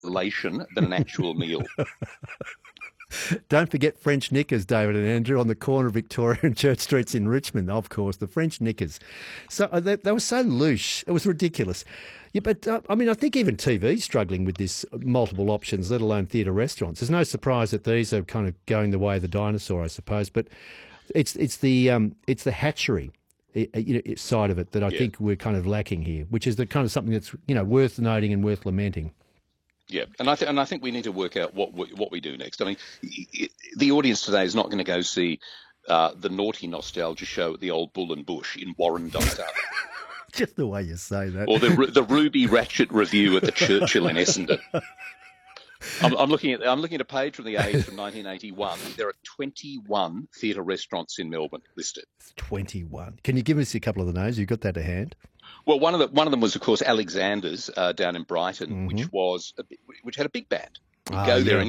relation than an actual meal. Don't forget French Knickers, David and Andrew, on the corner of Victoria and Church Streets in Richmond, of course, the French Knickers. So they were so louche. It was ridiculous. Yeah, but I think even TV's struggling with this multiple options, let alone theatre restaurants. There's no surprise that these are kind of going the way of the dinosaur, I suppose. But it's the hatchery side of it that I think we're kind of lacking here, which is the kind of something that's worth noting and worth lamenting. Yeah, and I think we need to work out what we do next. I mean, the audience today is not going to go see the naughty nostalgia show at the old Bull and Bush in Warrandyte. Just the way you say that. Or the Ruby Ratchet review at the Churchill in Essendon. I'm looking at a page from the Age from 1981. There are 21 theatre restaurants in Melbourne listed. 21. Can you give us a couple of the names? You've got that to hand. Well, one of them was, of course, Alexander's down in Brighton, which had a big band. You go there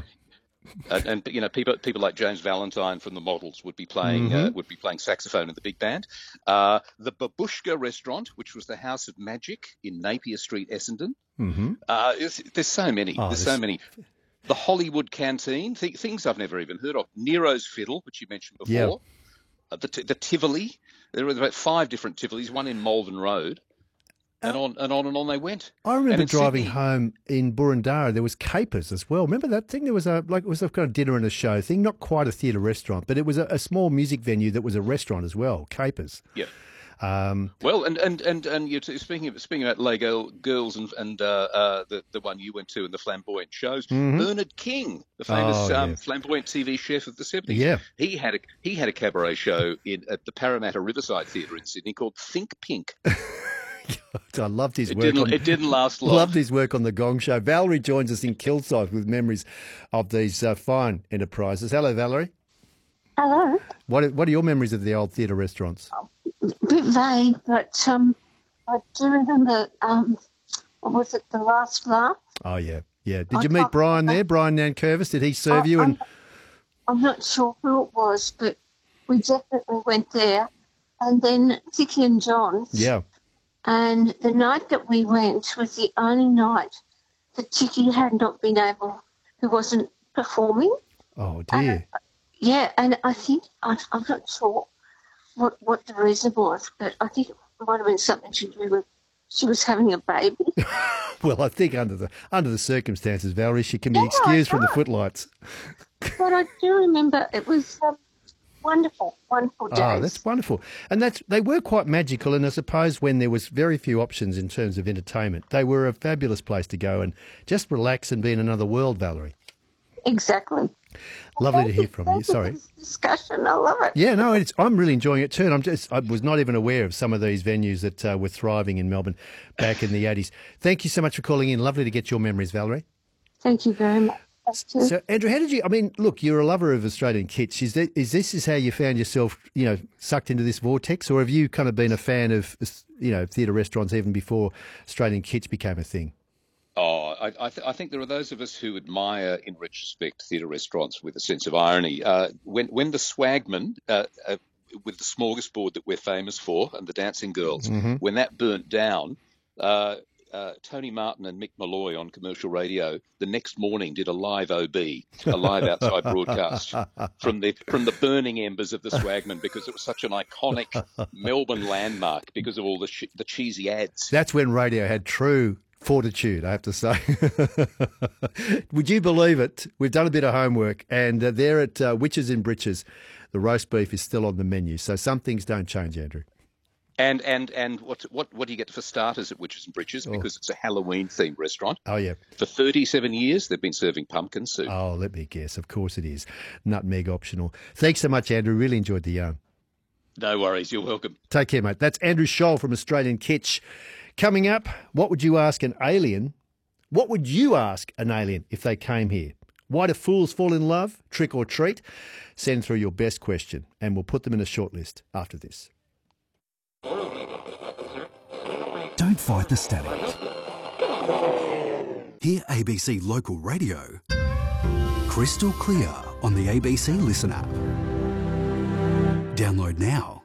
and people like James Valentine from the Models would be playing saxophone in the big band. The Babushka restaurant, which was the House of Magic in Napier Street, Essendon. Mm-hmm. There's so many. So many. The Hollywood Canteen, things I've never even heard of. Nero's Fiddle, which you mentioned before. Yeah. The Tivoli. There were about 5 different Tivolis, one in Malvern Road. And on they went. I remember driving home in Burundara. There was Capers as well. Remember that thing? There was it was a kind of dinner and a show thing. Not quite a theatre restaurant, but it was a small music venue that was a restaurant as well. Capers. Yeah. Well, and you're speaking about Lego Girls and the one you went to in the flamboyant shows. Mm-hmm. Bernard King, the famous flamboyant TV chef of the 70s. Yeah. He had a cabaret show at the Parramatta Riverside Theatre in Sydney called Think Pink. I loved his work. It didn't last long. Loved his work on The Gong Show. Valerie joins us in Kilsyth with memories of these fine enterprises. Hello, Valerie. Hello. What are your memories of the old theatre restaurants? A bit vague, but I do remember, what was it, The Last Laugh? Oh, yeah. Yeah. Did you meet Brian there, Brian Nankervis? Did he serve you? I'm not sure who it was, but we definitely went there. And then Vicky and John's. Yeah. And the night that we went was the only night that Vicky had not been able, who wasn't performing. Oh, dear. And I think, I'm not sure what the reason was, but I think it might have been something to do with she was having a baby. Well, I think under the circumstances, Valerie, she can be excused from the footlights. But I do remember it was wonderful days. Oh, that's wonderful. And they were quite magical, and I suppose when there was very few options in terms of entertainment, they were a fabulous place to go and just relax and be in another world, Valerie. Exactly. Lovely to hear from you. Sorry. Discussion, I love it. Yeah, no, I'm really enjoying it too. And I was not even aware of some of these venues that were thriving in Melbourne back in the 80s. Thank you so much for calling in. Lovely to get your memories, Valerie. Thank you very much. So, Andrew, how did you? I mean, look, you're a lover of Australian kitsch. Is this how you found yourself, sucked into this vortex, or have you kind of been a fan of, theatre restaurants even before Australian kitsch became a thing? Oh, I think there are those of us who admire, in retrospect, theatre restaurants with a sense of irony. When the Swagman, with the smorgasbord that we're famous for, and the Dancing Girls, when that burnt down, Tony Martin and Mick Malloy on commercial radio the next morning did a live OB, a live outside broadcast from the burning embers of the Swagman, because it was such an iconic Melbourne landmark because of all the cheesy ads. That's when radio had true fortitude, I have to say. Would you believe it? We've done a bit of homework, and there at Witches in Britches, the roast beef is still on the menu. So some things don't change, Andrew. And what do you get for starters at Witches and Britches? Because it's a Halloween-themed restaurant. Oh, yeah. For 37 years, they've been serving pumpkin soup. Oh, let me guess. Of course it is. Nutmeg optional. Thanks so much, Andrew. Really enjoyed the yarn. No worries. You're welcome. Take care, mate. That's Andrew Scholl from Australian Kitsch. Coming up, what would you ask an alien? What would you ask an alien if they came here? Why do fools fall in love? Trick or treat? Send through your best question, and we'll put them in a shortlist after this. Don't fight the static. Hear ABC Local Radio crystal clear on the ABC Listen app. Download now.